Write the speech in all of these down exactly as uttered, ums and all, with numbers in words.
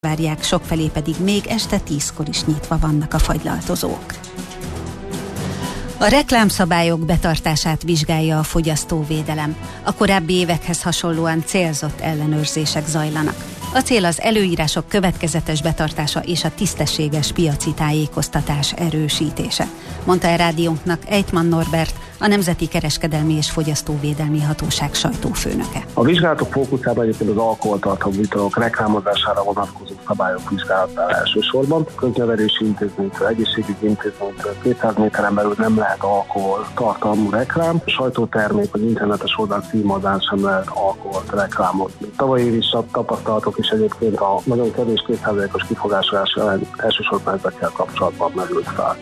várják, sokfelé pedig még este tízkor is nyitva vannak a fagylaltozók. A reklámszabályok betartását vizsgálja a fogyasztóvédelem. A korábbi évekhez hasonlóan célzott ellenőrzések zajlanak. A cél az előírások következetes betartása és a tisztességes piaci tájékoztatás erősítése, mondta a rádiónknak Ejtman Norbert, a Nemzeti Kereskedelmi és Fogyasztóvédelmi Hatóság sajtófőnöke. A vizsgálatok fókuszában egyébként az alkoholtartalmú italok reklámozására vonatkozó szabályok vizsgálatára elsősorban. Köznevelési intézménytől, egészségügyi intézménytől kétszáz méteren belül nem lehet alkoholtartalmú reklám. Sajtótermék vagy internetes oldal címadán sem lehet alkoholt reklámozni. Tavaly év is a tapasztalatok is egyébként a nagyon kevés két százalékos kifogásolás ellen elsősorban ezekkel kapcsolatban merült fel.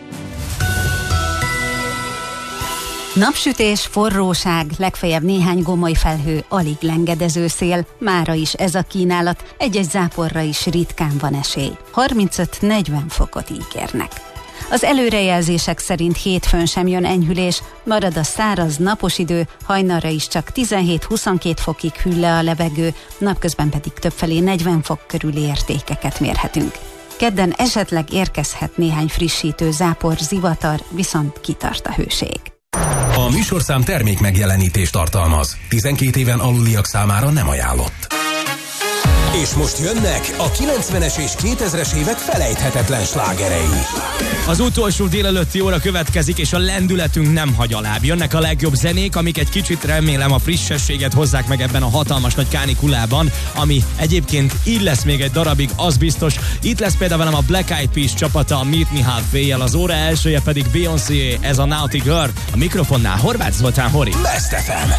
Napsütés, forróság, legfeljebb néhány gomoly felhő, alig lengedező szél, mára is ez a kínálat, egy-egy záporra is ritkán van esély. harmincöt-negyven fokot ígérnek. Az előrejelzések szerint hétfőn sem jön enyhülés, marad a száraz, napos idő, hajnalra is csak tizenhét-huszonkét fokig hűl le a levegő, napközben pedig többfelé negyven fok körüli értékeket mérhetünk. Kedden esetleg érkezhet néhány frissítő zápor, zivatar, viszont kitart a hőség. A műsorszám termék megjelenítést tartalmaz. tizenkét éven aluliak számára nem ajánlott. És most jönnek a kilencvenes és kétezres évek felejthetetlen slágerei. Az utolsó délelőtti óra következik, és a lendületünk nem hagy alább. Jönnek a legjobb zenék, amik egy kicsit remélem a frissességet hozzák meg ebben a hatalmas nagy kánikulában, ami egyébként így lesz még egy darabig, az biztos. Itt lesz például velem a Black Eyed Peas csapata, a Meet Me Halfway-jel, az óra elsője pedig Beyoncé, ez a Naughty Girl. A mikrofonnál Horváth Zoltán Hori. Best ef em.